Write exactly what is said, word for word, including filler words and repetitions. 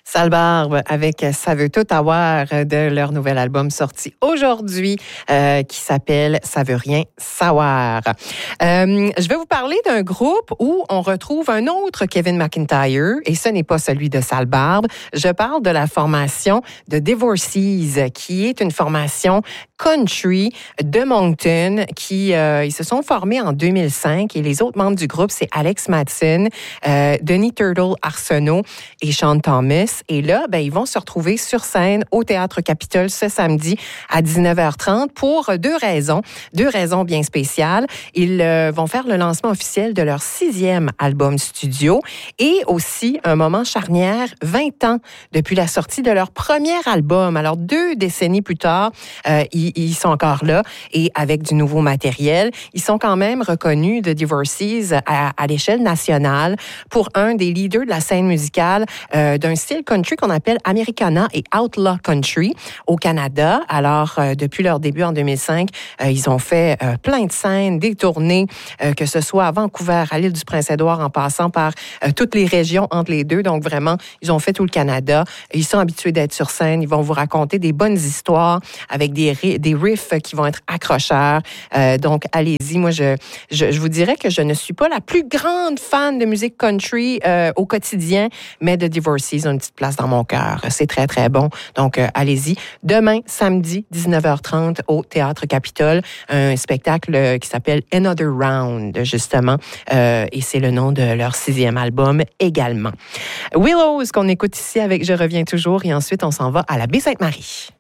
Sale Barbe avec Ça veut tout avoir de leur nouvel album sorti aujourd'hui euh, qui s'appelle Ça veut rien savoir. Euh, je vais vous parler d'un groupe où on retrouve un autre Kevin McEntire et ce n'est pas celui de Sale Barbe. Je parle de la formation de Divorcees qui est une formation country de Moncton qui euh, ils se sont formés en deux mille cinq et les autres membres du groupe c'est Alex Madsen, euh, Denis Turtle Arsenault et Sean Thomas. Et là, ben, ils vont se retrouver sur scène au Théâtre Capitole ce samedi à dix-neuf heures trente pour deux raisons, deux raisons bien spéciales. Ils euh, vont faire le lancement officiel de leur sixième album studio et aussi un moment charnière, vingt ans depuis la sortie de leur premier album. Alors, deux décennies plus tard, euh, ils, ils sont encore là et avec du nouveau matériel. Ils sont quand même reconnus de Divorcees à, à l'échelle nationale pour un des leaders de la scène musicale euh, d'un style country qu'on appelle Americana et Outlaw Country au Canada. Alors, euh, depuis leur début en deux mille cinq, euh, ils ont fait euh, plein de scènes, des tournées, euh, que ce soit à Vancouver, à l'île du Prince-Édouard, en passant par euh, toutes les régions entre les deux. Donc, vraiment, ils ont fait tout le Canada. Ils sont habitués d'être sur scène. Ils vont vous raconter des bonnes histoires avec des, des riffs qui vont être accrocheurs. Euh, donc, allez-y. Moi, je, je, je vous dirais que je ne suis pas la plus grande fan de musique country euh, au quotidien, mais de Divorcees ont une petite place dans mon cœur. C'est très, très bon. Donc, euh, allez-y. Demain, samedi, dix-neuf heures trente, au Théâtre Capitole, un spectacle qui s'appelle Another Round, justement. Euh, et c'est le nom de leur sixième album également. Willows, qu'on écoute ici avec Je reviens toujours. Et ensuite, on s'en va à la Baie-Sainte-Marie.